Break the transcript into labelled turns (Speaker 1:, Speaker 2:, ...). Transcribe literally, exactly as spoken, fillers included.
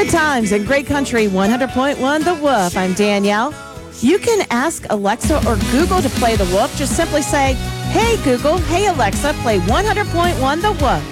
Speaker 1: Good times and great country, one hundred point one The Wolf. I'm Danielle. You can ask Alexa or Google to play The Wolf. Just simply say, hey Google, hey Alexa, play one hundred point one The Wolf.